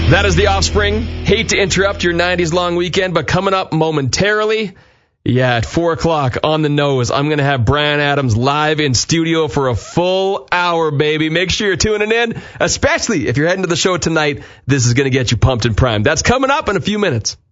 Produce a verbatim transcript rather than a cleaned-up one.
That is The Offspring. Hate to interrupt your nineties long weekend, but coming up momentarily, yeah, at four o'clock on the nose, I'm going to have Bryan Adams live in studio for a full hour, baby. Make sure you're tuning in, especially if you're heading to the show tonight. This is going to get you pumped and primed. That's coming up in a few minutes.